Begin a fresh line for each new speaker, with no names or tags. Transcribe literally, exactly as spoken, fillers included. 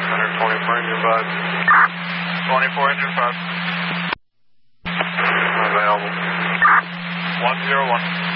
Center twenty-four engine five. twenty-four engine five. Available. one zero one.